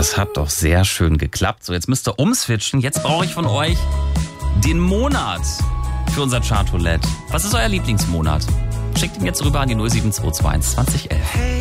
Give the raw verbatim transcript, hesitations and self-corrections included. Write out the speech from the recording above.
Das hat doch sehr schön geklappt. So, jetzt müsst ihr umswitchen. Jetzt brauche ich von euch den Monat für unser Chartroulette. Was ist euer Lieblingsmonat? Schickt ihn jetzt rüber an die null sieben zwei zwei eins zwanzig elf.